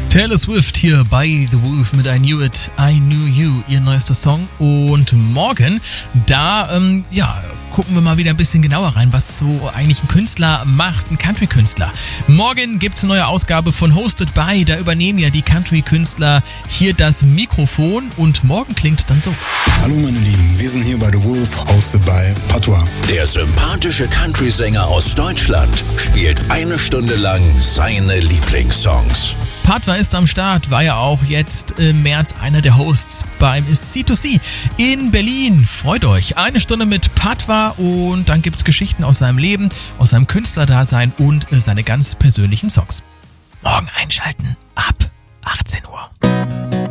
Taylor Swift hier bei The Wolf mit I Knew It, I Knew You, ihr neuester Song. Und morgen, da gucken wir mal wieder ein bisschen genauer rein, was so eigentlich ein Künstler macht, ein Country-Künstler. Morgen gibt es eine neue Ausgabe von Hosted by, da übernehmen ja die Country-Künstler hier das Mikrofon und morgen klingt es dann so. Hallo meine Lieben, wir sind hier bei The Wolf, Hosted by Patois. Der sympathische Country-Sänger aus Deutschland spielt 1 Stunde lang seine Lieblingssongs. Patois ist am Start, war ja auch jetzt im März einer der Hosts beim C2C in Berlin. Freut euch, 1 Stunde mit Patois und dann gibt's Geschichten aus seinem Leben, aus seinem Künstlerdasein und seine ganz persönlichen Songs. Morgen einschalten ab 18 Uhr.